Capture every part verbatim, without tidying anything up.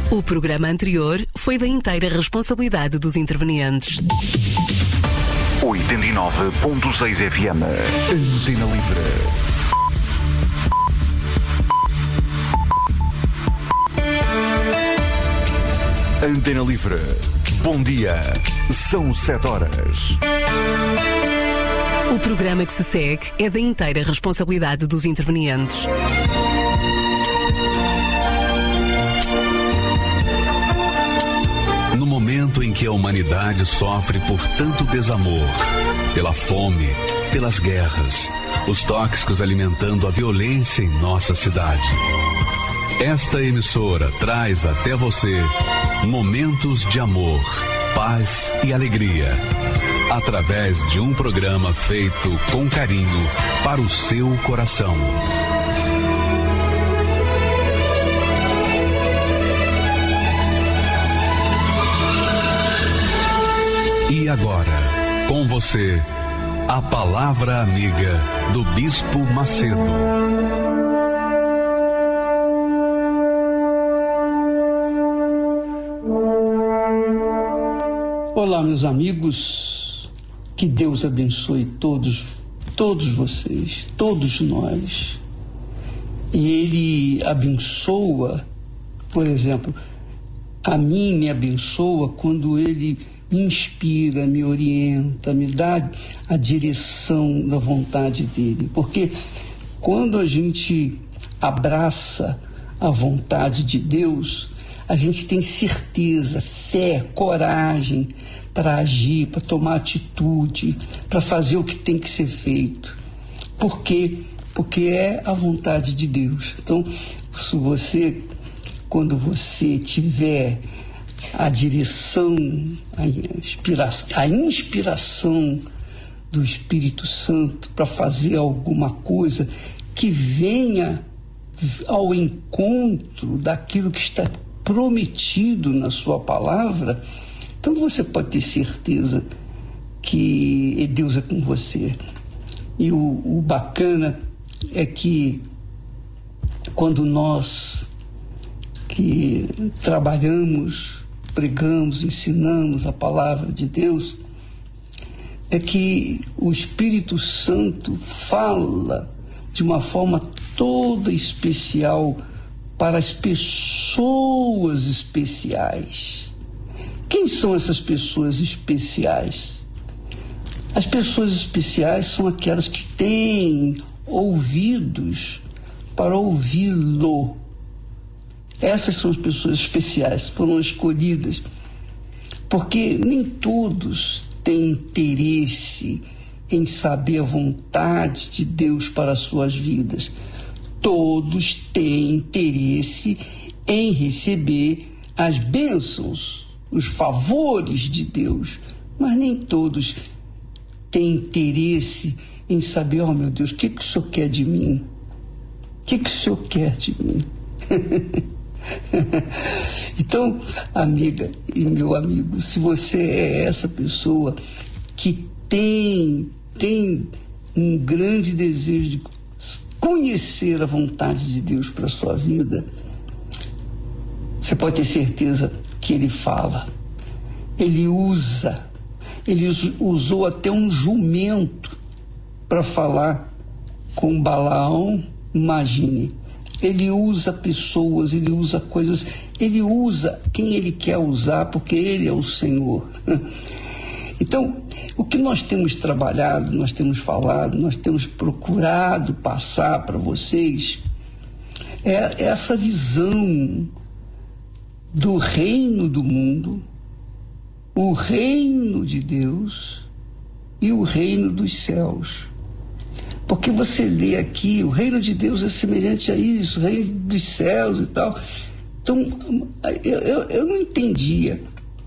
O programa anterior foi da inteira responsabilidade dos intervenientes. oitenta e nove ponto seis F M. Antena Livre. Antena Livre. Bom dia. São sete horas. O programa que se segue é da inteira responsabilidade dos intervenientes. No momento em que a humanidade sofre por tanto desamor, pela fome, pelas guerras, os tóxicos alimentando a violência em nossa cidade, esta emissora traz até você momentos de amor, paz e alegria, através de um programa feito com carinho para o seu coração. E agora, com você, a palavra amiga do Bispo Macedo. Olá, meus amigos, que Deus abençoe todos, todos vocês, todos nós. E Ele abençoa, por exemplo, a mim me abençoa quando Ele me inspira, me orienta, me dá a direção da vontade dele. Porque quando a gente abraça a vontade de Deus, a gente tem certeza, fé, coragem para agir, para tomar atitude, para fazer o que tem que ser feito. Por quê? Porque é a vontade de Deus. Então, se você, quando você tiver a direção, a inspiração, a inspiração do Espírito Santo para fazer alguma coisa que venha ao encontro daquilo que está prometido na sua palavra, então você pode ter certeza que Deus é com você. E o, o bacana é que quando nós que trabalhamos, pregamos, ensinamos a palavra de Deus, é que o Espírito Santo fala de uma forma toda especial para as pessoas especiais. Quem são essas pessoas especiais? As pessoas especiais são aquelas que têm ouvidos para ouvi-lo. Essas são as pessoas especiais, foram escolhidas, porque nem todos têm interesse em saber a vontade de Deus para as suas vidas. Todos têm interesse em receber as bênçãos, os favores de Deus, mas nem todos têm interesse em saber, oh meu Deus, o que, que o Senhor quer de mim? O que, que o Senhor quer de mim? Então, amiga e meu amigo, se você é essa pessoa que tem, tem um grande desejo de conhecer a vontade de Deus para a sua vida, você pode ter certeza que Ele fala, Ele usa, Ele usou até um jumento para falar com Balaão. Imagine, Ele usa pessoas, Ele usa coisas, Ele usa quem Ele quer usar, porque Ele é o Senhor. Então, o que nós temos trabalhado, nós temos falado, nós temos procurado passar para vocês é essa visão do reino do mundo, o reino de Deus e o reino dos céus. Porque você lê aqui, o reino de Deus é semelhante a isso, o reino dos céus e tal. Então, eu, eu, eu não entendia.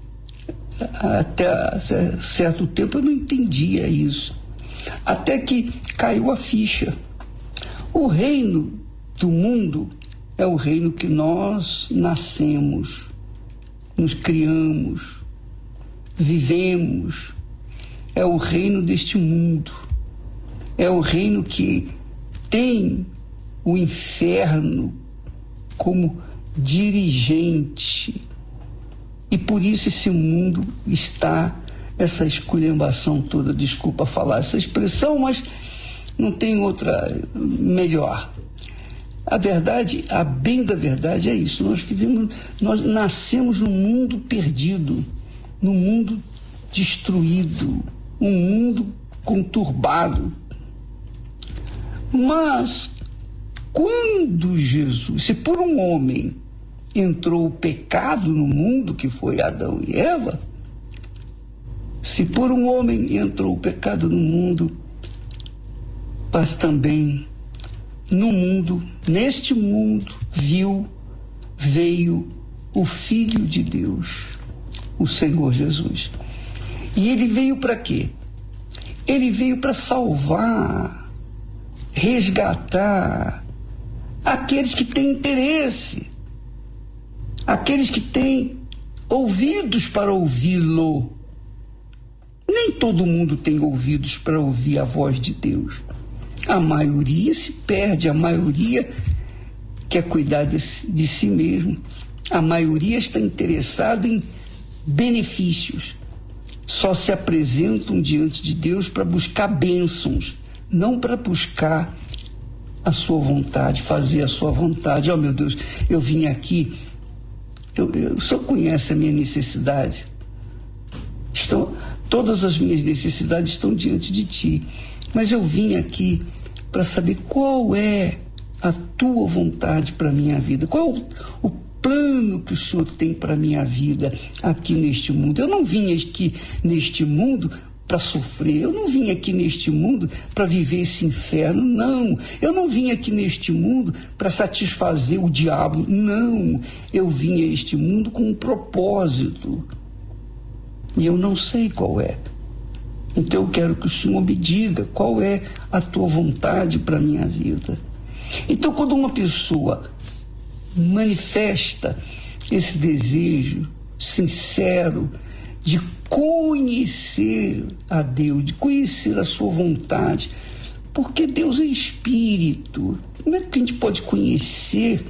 Até certo tempo eu não entendia isso. Até que caiu a ficha. O reino do mundo é o reino que nós nascemos, nos criamos, vivemos. É o reino deste mundo. É o reino que tem o inferno como dirigente. E por isso esse mundo está, essa esculhambação toda, desculpa falar essa expressão, mas não tem outra melhor. A verdade, a bem da verdade é isso, nós vivemos, nós nascemos num mundo perdido, num mundo destruído, um mundo conturbado. Mas quando Jesus, se por um homem entrou o pecado no mundo, que foi Adão e Eva, se por um homem entrou o pecado no mundo, mas também no mundo, neste mundo, viu, veio o Filho de Deus, o Senhor Jesus. E ele veio para quê? Ele veio para salvar, resgatar aqueles que têm interesse, aqueles que têm ouvidos para ouvi-lo. Nem todo mundo tem ouvidos para ouvir a voz de Deus. A maioria se perde, a maioria quer cuidar de, de si mesmo, a maioria está interessada em benefícios. Só se apresentam diante de Deus para buscar bênçãos, não para buscar a sua vontade, fazer a sua vontade. Oh, meu Deus, eu vim aqui, eu, eu, o senhor conhece a minha necessidade. Estão, todas as minhas necessidades estão diante de ti. Mas eu vim aqui para saber qual é a tua vontade para a minha vida, qual é o, o plano que o Senhor tem para a minha vida aqui neste mundo. Eu não vim aqui neste mundo para sofrer, eu não vim aqui neste mundo para viver esse inferno, não. Eu não vim aqui neste mundo para satisfazer o diabo, não. Eu vim a este mundo com um propósito, e eu não sei qual é. Então eu quero que o Senhor me diga qual é a tua vontade para a minha vida. Então, quando uma pessoa manifesta esse desejo sincero de conhecer a Deus, de conhecer a sua vontade, porque Deus é espírito, como é que a gente pode conhecer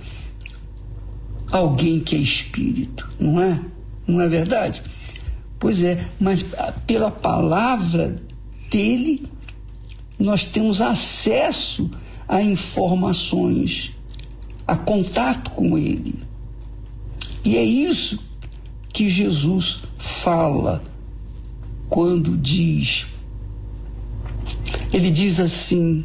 alguém que é espírito? Não é? Não é verdade? Pois é, mas pela palavra dele, nós temos acesso a informações, a contato com ele. E é isso que Jesus fala quando diz, ele diz assim: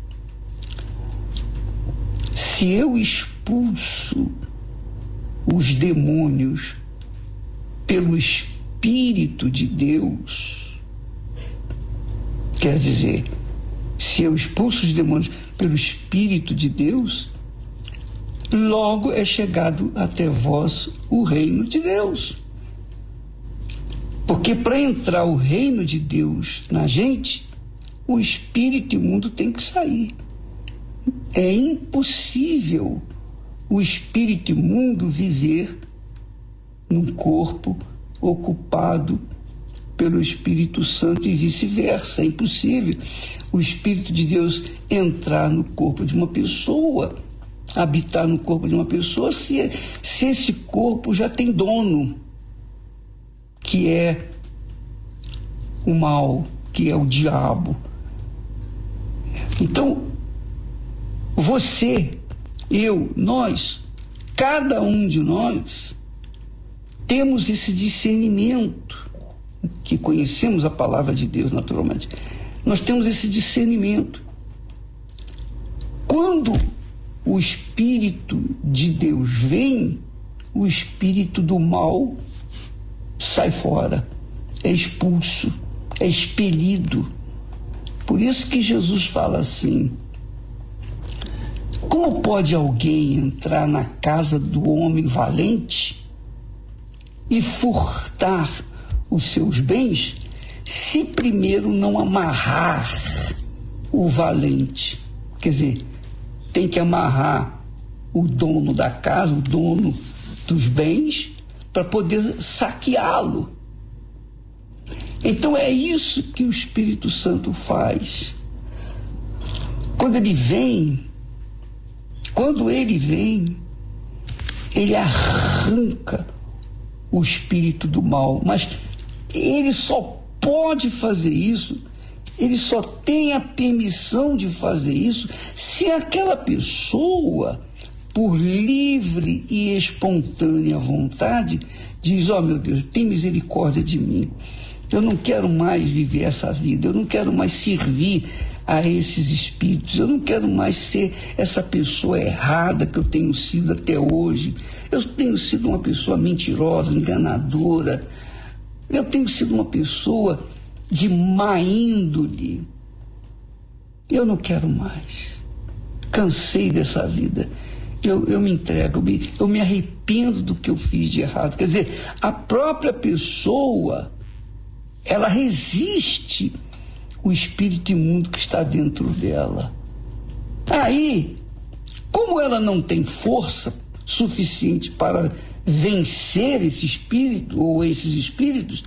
se eu expulso os demônios pelo Espírito, Espírito de Deus, quer dizer, se eu expulso os demônios pelo Espírito de Deus, logo é chegado até vós o reino de Deus. Porque para entrar o reino de Deus na gente, o espírito imundo tem que sair. É impossível o espírito imundo viver num corpo ocupado pelo Espírito Santo e vice-versa. É impossível o Espírito de Deus entrar no corpo de uma pessoa, habitar no corpo de uma pessoa, se, se esse corpo já tem dono, que é o mal, que é o diabo. Então, você, eu, nós, cada um de nós, temos esse discernimento, que conhecemos a palavra de Deus naturalmente. Nós temos esse discernimento. Quando o Espírito de Deus vem, o espírito do mal sai fora, é expulso, é expelido. Por isso que Jesus fala assim: como pode alguém entrar na casa do homem valente e furtar os seus bens, se primeiro não amarrar o valente? Quer dizer, tem que amarrar o dono da casa, o dono dos bens, para poder saqueá-lo. Então é isso que o Espírito Santo faz. Quando ele vem, quando ele vem, ele arranca o espírito do mal, mas ele só pode fazer isso, ele só tem a permissão de fazer isso se aquela pessoa, por livre e espontânea vontade, diz: ó, meu Deus, tem misericórdia de mim, eu não quero mais viver essa vida, eu não quero mais servir a esses espíritos, eu não quero mais ser essa pessoa errada que eu tenho sido até hoje. Eu tenho sido uma pessoa mentirosa, enganadora, eu tenho sido uma pessoa de má índole, eu não quero mais, cansei dessa vida, eu, eu me entrego, eu me, eu me arrependo do que eu fiz de errado. Quer dizer, a própria pessoa, ela resiste o espírito imundo que está dentro dela. Aí, como ela não tem força suficiente para vencer esse espírito ou esses espíritos,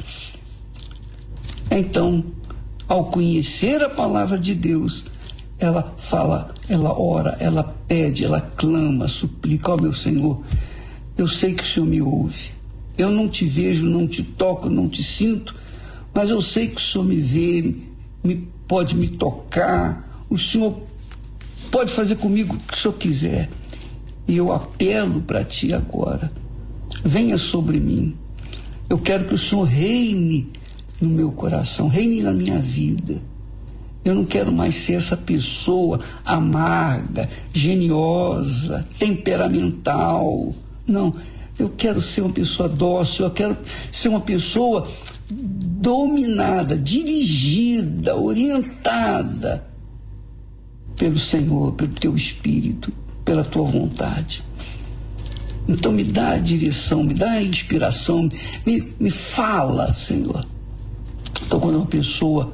então, ao conhecer a palavra de Deus, ela fala, ela ora, ela pede, ela clama, suplica: ó, meu Senhor, eu sei que o Senhor me ouve, eu não te vejo, não te toco, não te sinto, mas eu sei que o Senhor me vê, me, pode me tocar, o Senhor pode fazer comigo o que o Senhor quiser. E eu apelo para ti agora, venha sobre mim, eu quero que o Senhor reine no meu coração, reine na minha vida. Eu não quero mais ser essa pessoa amarga, geniosa, temperamental. Não, eu quero ser uma pessoa dócil, eu quero ser uma pessoa dominada, dirigida, orientada pelo Senhor, pelo teu Espírito, pela tua vontade. Então me dá a direção, me dá a inspiração, me, me fala, Senhor. Então, quando uma pessoa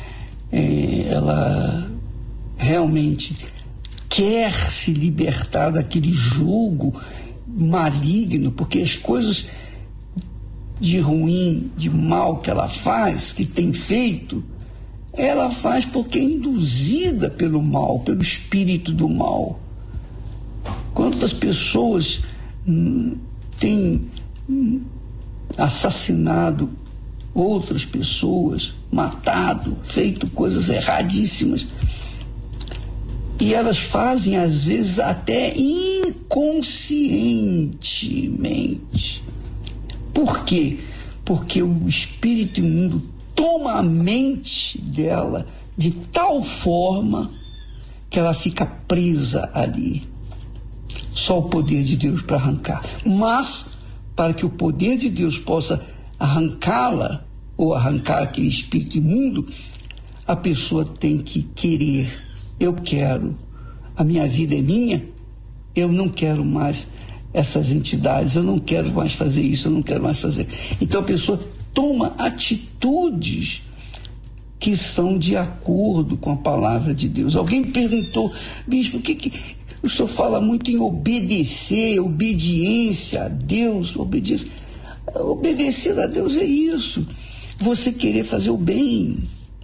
é, ela realmente quer se libertar daquele jugo maligno, porque as coisas de ruim, de mal que ela faz, que tem feito, ela faz porque é induzida pelo mal, pelo espírito do mal. Quantas pessoas hum, têm hum, assassinado outras pessoas, matado, feito coisas erradíssimas, e elas fazem às vezes até inconscientemente. Por quê? Porque o espírito imundo toma a mente dela de tal forma que ela fica presa ali. Só o poder de Deus para arrancar. Mas, para que o poder de Deus possa arrancá-la, ou arrancar aquele espírito imundo, a pessoa tem que querer. Eu quero, a minha vida é minha, eu não quero mais essas entidades, eu não quero mais fazer isso, eu não quero mais fazer. Então a pessoa toma atitudes que são de acordo com a palavra de Deus. Alguém perguntou: bispo, o que que o senhor fala muito em obedecer, obediência a Deus, obediência. Obedecer a Deus é isso, você querer fazer o bem,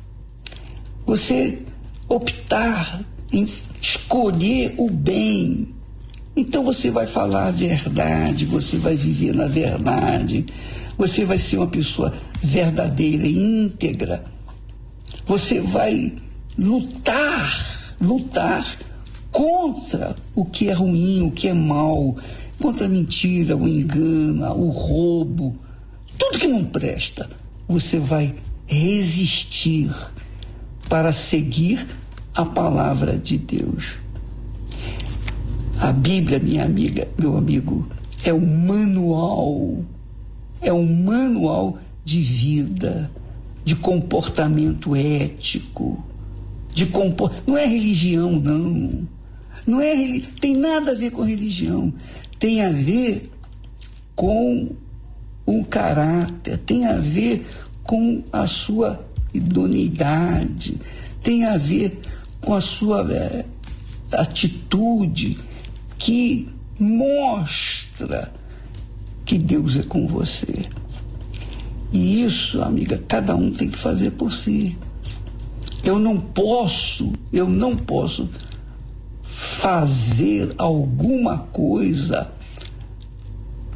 você optar em escolher o bem. Então você vai falar a verdade, você vai viver na verdade, você vai ser uma pessoa verdadeira, íntegra, você vai lutar, lutar contra o que é ruim, o que é mal, contra a mentira, o engano, o roubo, tudo que não presta. Você vai resistir para seguir a palavra de Deus. A Bíblia, minha amiga, meu amigo, é um manual, é um manual de vida, de comportamento ético, de compor... não é religião, não. Não é, tem nada a ver com religião, tem a ver com o caráter, tem a ver com a sua idoneidade, tem a ver com a sua é, atitude que mostra que Deus é com você. E isso, amiga, cada um tem que fazer por si. Eu não posso, eu não posso fazer alguma coisa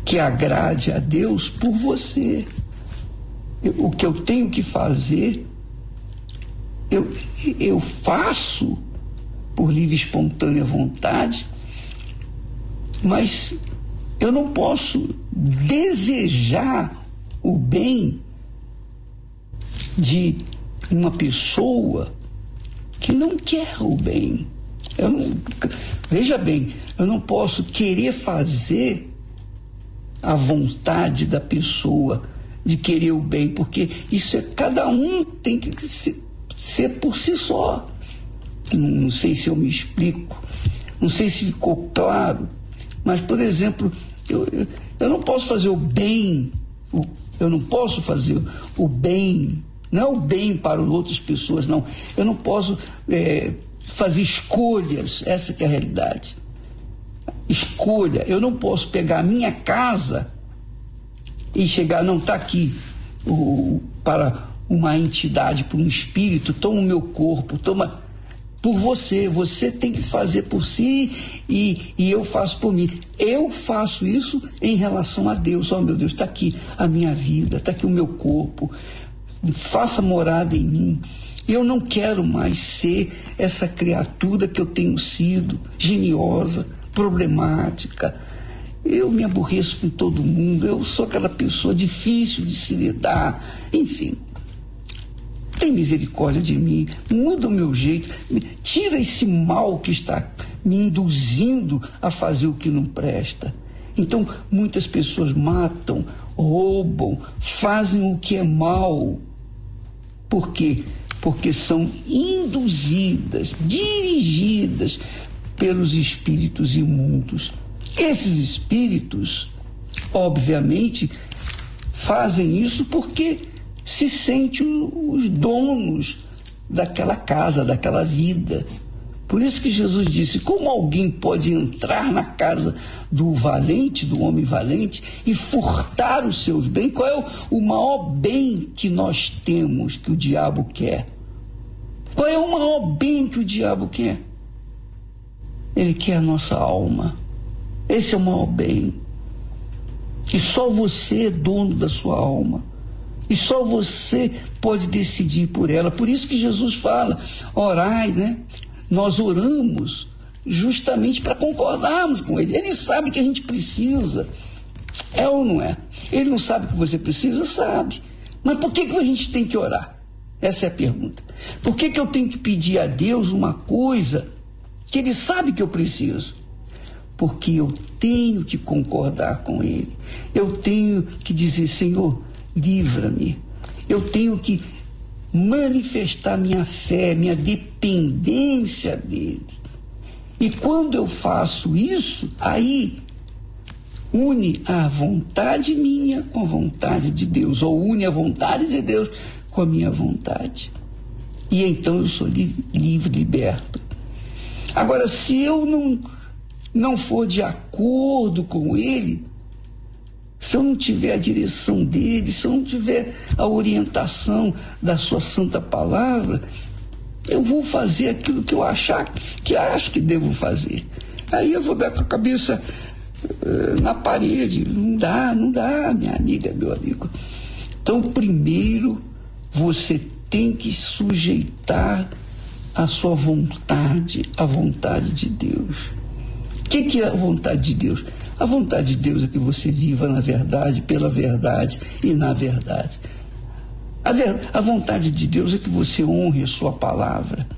que agrade a Deus por você. Eu, o que eu tenho que fazer, eu, eu faço por livre e espontânea vontade, mas eu não posso desejar o bem de uma pessoa que não quer o bem. Eu não, veja bem, eu não posso querer fazer a vontade da pessoa de querer o bem, porque isso é, cada um tem que ser, ser por si só. Não, não sei se eu me explico, não sei se ficou claro, mas, por exemplo, eu, eu, eu não posso fazer o bem, o, eu não posso fazer o bem, não é o bem para outras pessoas, não. Eu não posso é, fazer escolhas, essa que é a realidade. Escolha, eu não posso pegar a minha casa e chegar, não, está aqui o, para uma entidade, para um espírito, toma o meu corpo, toma por você, você tem que fazer por si e, e eu faço por mim. Eu faço isso em relação a Deus. Oh, meu Deus, está aqui a minha vida, está aqui o meu corpo, faça morada em mim. Eu não quero mais ser essa criatura que eu tenho sido, geniosa, problemática. Eu me aborreço com todo mundo, eu sou aquela pessoa difícil de se lidar, enfim. Tem misericórdia de mim, muda o meu jeito, tira esse mal que está me induzindo a fazer o que não presta. Então, muitas pessoas matam, roubam, fazem o que é mal. Por quê? Porque são induzidas, dirigidas pelos espíritos imundos. Esses espíritos, obviamente, fazem isso porque se sentem os donos daquela casa, daquela vida. Por isso que Jesus disse, como alguém pode entrar na casa do valente, do homem valente, e furtar os seus bens? Qual é o, o maior bem que nós temos, que o diabo quer? Qual é o maior bem que o diabo quer? Ele quer a nossa alma. Esse é o maior bem. E só você é dono da sua alma. E só você pode decidir por ela. Por isso que Jesus fala, orai, né? Nós oramos justamente para concordarmos com Ele. Ele sabe que a gente precisa. É ou não é? Ele não sabe que você precisa? Sabe. Mas por que que a gente tem que orar? Essa é a pergunta. Por que que eu tenho que pedir a Deus uma coisa que Ele sabe que eu preciso? Porque eu tenho que concordar com Ele. Eu tenho que dizer, Senhor, livra-me. Eu tenho que manifestar minha fé, minha dependência dele. E quando eu faço isso, aí une a vontade minha com a vontade de Deus, ou une a vontade de Deus com a minha vontade. E então eu sou livre, livre liberto. Agora, se eu não, não for de acordo com ele, se eu não tiver a direção dele, se eu não tiver a orientação da sua santa palavra, eu vou fazer aquilo que eu achar, que acho que devo fazer. Aí eu vou dar com a cabeça uh, na parede. Não dá, não dá, minha amiga, meu amigo. Então, primeiro, você tem que sujeitar a sua vontade à vontade de Deus. O que, que é a vontade de Deus? A vontade de Deus é que você viva na verdade, pela verdade e na verdade. A, ver, a vontade de Deus é que você honre a sua palavra.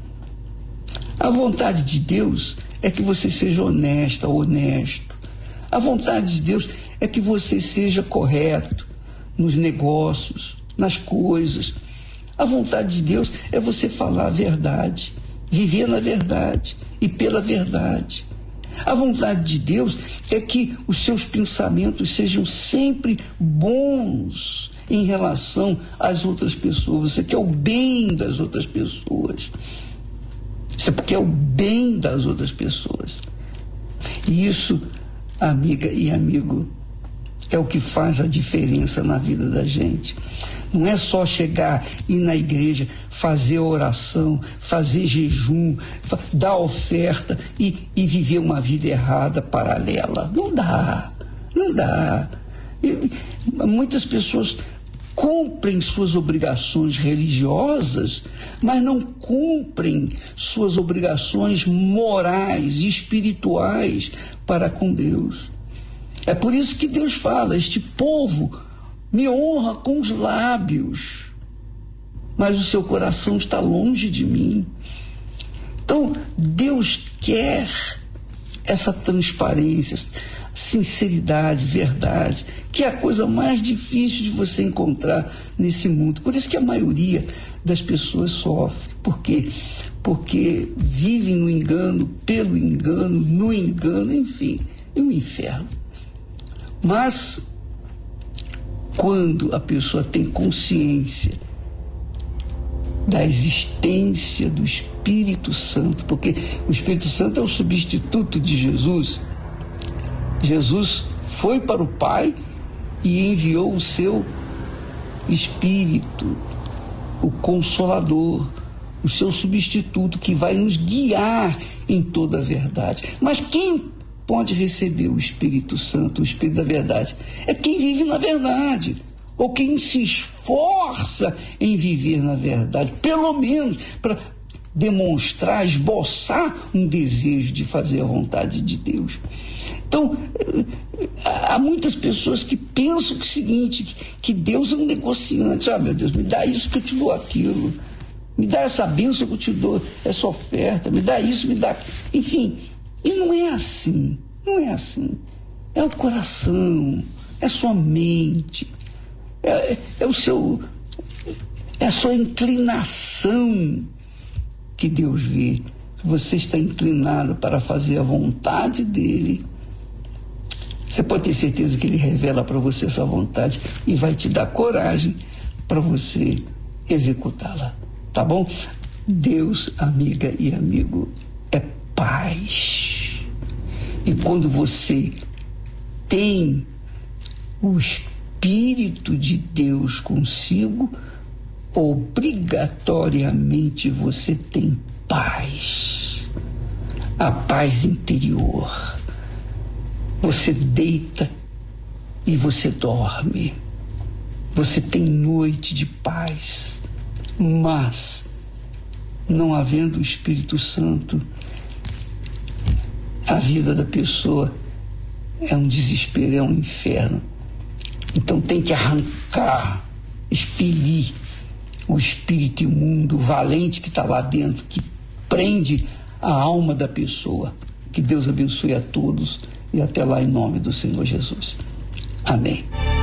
A vontade de Deus é que você seja honesta, honesto. A vontade de Deus é que você seja correto nos negócios, nas coisas. A vontade de Deus é você falar a verdade, viver na verdade e pela verdade. A vontade de Deus é que os seus pensamentos sejam sempre bons em relação às outras pessoas. Você quer o bem das outras pessoas. Você quer o bem das outras pessoas. E isso, amiga e amigo, é o que faz a diferença na vida da gente. Não é só chegar, ir na igreja, fazer oração, fazer jejum, dar oferta e, e viver uma vida errada, paralela. Não dá, não dá. muitas pessoas cumprem suas obrigações religiosas, mas não cumprem suas obrigações morais e espirituais para com Deus. É por isso que Deus fala: este povo me honra com os lábios, mas o seu coração está longe de mim. Então, Deus quer essa transparência, sinceridade, verdade, que é a coisa mais difícil de você encontrar nesse mundo. Por isso que a maioria das pessoas sofre. Por quê? Porque vivem no engano, pelo engano, no engano, enfim, é um inferno. Mas, quando a pessoa tem consciência da existência do Espírito Santo, porque o Espírito Santo é o substituto de Jesus. Jesus foi para o Pai e enviou o seu Espírito, o Consolador, o seu substituto, que vai nos guiar em toda a verdade. Mas quem pode receber o Espírito Santo, o Espírito da verdade? É quem vive na verdade, ou quem se esforça em viver na verdade, pelo menos para demonstrar, esboçar um desejo de fazer a vontade de Deus. Então, há muitas pessoas que pensam que é o seguinte, que Deus é um negociante. Ah, meu Deus, me dá isso que eu te dou aquilo, me dá essa bênção que eu te dou, essa oferta, me dá isso, me dá... Enfim, e não é assim, não é assim. É o coração, é a sua mente, é, é o seu... é a sua inclinação que Deus vê. Se você está inclinado para fazer a vontade dele, você pode ter certeza que ele revela para você essa vontade e vai te dar coragem para você executá-la, tá bom? Deus, amiga e amigo, é paz. E quando você tem o Espírito de Deus consigo, obrigatoriamente você tem paz, a paz interior. Você deita e você dorme, você tem noite de paz. Mas, não havendo o Espírito Santo, a vida da pessoa é um desespero, é um inferno. Então tem que arrancar, expelir o espírito imundo, o valente que está lá dentro, que prende a alma da pessoa. Que Deus abençoe a todos e até lá em nome do Senhor Jesus. Amém.